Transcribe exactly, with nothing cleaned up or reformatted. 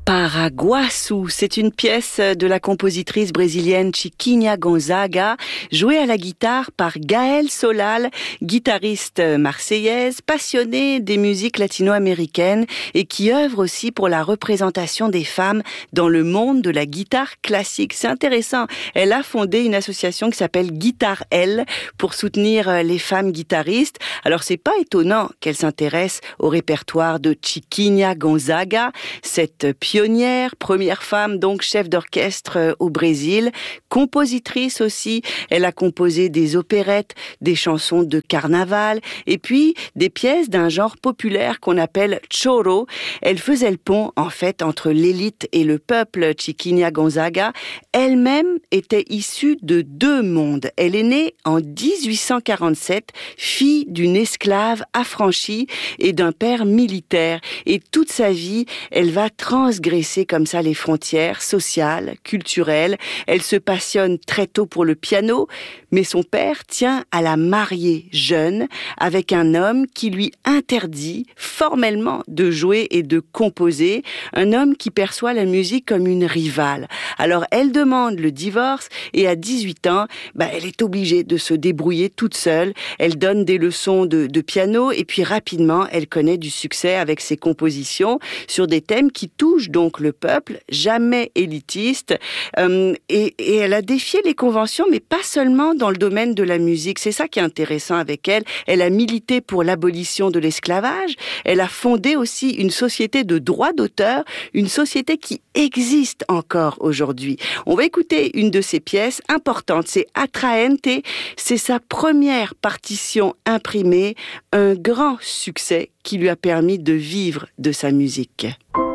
Paraguaçu, c'est une pièce de la compositrice brésilienne Chiquinha Gonzaga, jouée à la guitare par Gaëlle Solal, guitariste marseillaise, passionnée des musiques latino-américaines et qui œuvre aussi pour la représentation des femmes dans le monde de la guitare classique. C'est intéressant. Elle a fondé une association qui s'appelle Guitare Elle pour soutenir les femmes guitaristes. Alors c'est pas étonnant qu'elle s'intéresse au répertoire de Chiquinha Gonzaga, cette pionnière, première femme donc chef d'orchestre au Brésil, compositrice aussi. Elle a composé des opérettes, des chansons de carnaval et puis des pièces d'un genre populaire qu'on appelle choro. Elle faisait le pont en fait entre l'élite et le peuple. Chiquinha Gonzaga elle-même était issue de deux mondes. Elle est née en dix-huit cent quarante-sept, fille d'une esclave affranchie et d'un père militaire. Et toute sa vie, elle va transgresser comme ça les frontières sociales, culturelles. Elle se passionne très tôt pour le piano, mais son père tient à la marier jeune avec un homme qui lui interdit formellement de jouer et de composer, un homme qui perçoit la musique comme une rivale. Alors elle demande le divorce et à dix-huit ans, bah, elle est obligée de se débrouiller toute seule. Elle donne des leçons de, de piano et puis rapidement, elle connaît du succès avec ses compositions sur des thèmes qui touchent donc le peuple, jamais élitiste. Euh, et, et elle a défié les conventions, mais pas seulement dans le domaine de la musique. C'est ça qui est intéressant avec elle. Elle a milité pour l'abolition de l'esclavage. Elle a fondé aussi une société de droits d'auteur, une société qui existe encore aujourd'hui. On va écouter une de ses pièces importantes, c'est Atraente. C'est sa première partition imprimée, un grand succès qui lui a permis de vivre de sa musique.